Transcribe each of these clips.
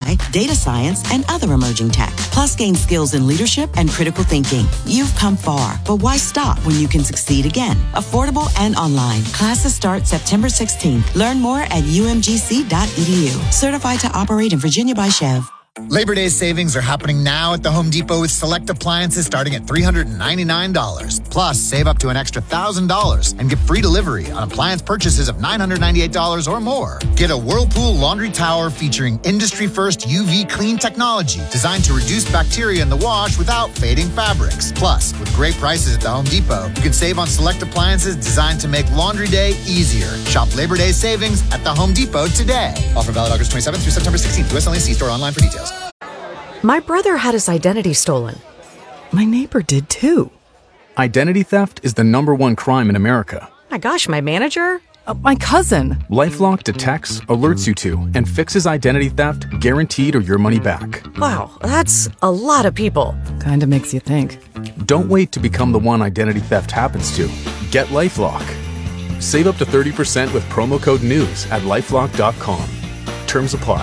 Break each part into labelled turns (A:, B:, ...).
A: AI, data science, and other emerging tech. Plus, gain skills in leadership and critical thinking. You've come far, but why stop when you can succeed again? Affordable and online. Classes start September 16th. Learn more at umgc.edu. Certified to operate in Virginia by Chev.
B: Labor Day savings are happening now at the Home Depot with select appliances starting at $399. Plus, save up to an extra $1,000 and get free delivery on appliance purchases of $998 or more. Get a Whirlpool laundry tower featuring industry-first UV clean technology designed to reduce bacteria in the wash without fading fabrics. Plus, with great prices at the Home Depot, you can save on select appliances designed to make laundry day easier. Shop Labor Day savings at the Home Depot today. Offer valid August 27th through September 16th. US only. See store online for details.
C: My brother had his identity stolen. My neighbor did too.
D: Identity theft is the #1 crime in America.
C: My gosh, my manager? My cousin.
D: LifeLock detects, alerts you to, and fixes identity theft guaranteed or your money back.
C: Wow, that's a lot of people.
E: Kinda makes you think.
D: Don't wait to become the one identity theft happens to. Get LifeLock. Save up to 30% with promo code NEWS at LifeLock.com. Terms apply.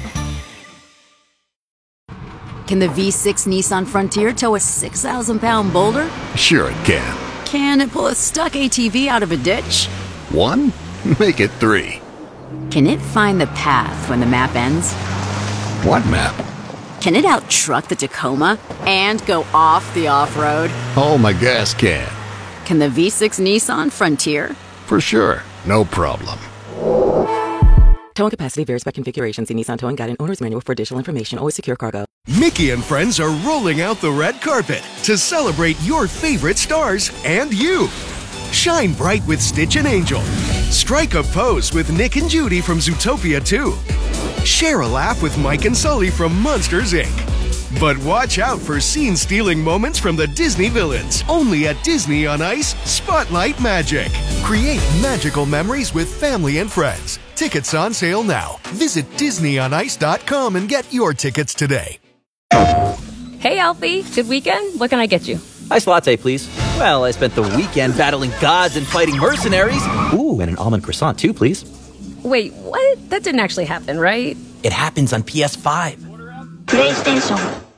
F: Can the V6 Nissan Frontier tow a 6,000-pound boulder?
G: Sure it can.
F: Can it pull a stuck ATV out of a ditch?
G: 1? Make it 3.
F: Can it find the path when the map ends?
G: What map?
F: Can it out-truck the Tacoma and go off the off-road?
G: Oh, my gas can.
F: Can the V6 Nissan Frontier?
G: For sure. No problem.
H: Towing capacity varies by configuration. See Nissan Towing Guide and Owner's Manual for additional information. Always secure cargo.
I: Mickey and friends are rolling out the red carpet to celebrate your favorite stars and you. Shine bright with Stitch and Angel. Strike a pose with Nick and Judy from Zootopia 2. Share a laugh with Mike and Sully from Monsters, Inc. But watch out for scene-stealing moments from the Disney villains. Only at Disney on Ice Spotlight Magic. Create magical memories with family and friends. Tickets on sale now. Visit DisneyOnIce.com and get your tickets today.
J: Hey, Alfie. Good weekend? What can I get you?
K: Iced latte, please. Well, I spent the weekend battling gods and fighting mercenaries. Ooh, and an almond croissant, too, please.
J: Wait, what? That didn't actually happen, right?
K: It happens on PS5.
L: PlayStation.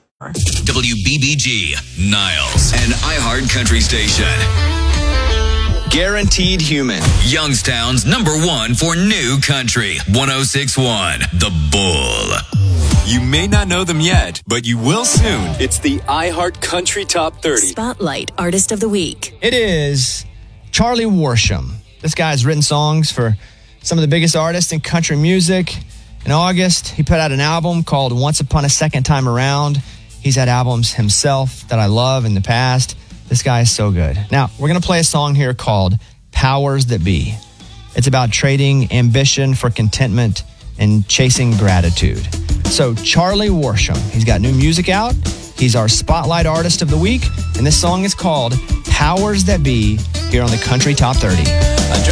M: WBBG, Niles, an iHeart Country station. Guaranteed Human, Youngstown's #1 for new country. 106.1, The Bull.
N: You may not know them yet, but you will soon. It's the iHeart Country Top 30.
O: Spotlight Artist of the Week.
P: It is Charlie Worsham. This guy's written songs for some of the biggest artists in country music. In August, he put out an album called Once Upon a Second Time Around. He's had albums himself that I love in the past. This guy is so good. Now, we're going to play a song here called Powers That Be. It's about trading ambition for contentment and chasing gratitude. So, Charlie Worsham, he's got new music out. He's our Spotlight Artist of the Week. And this song is called Powers That Be here on the Country Top 30.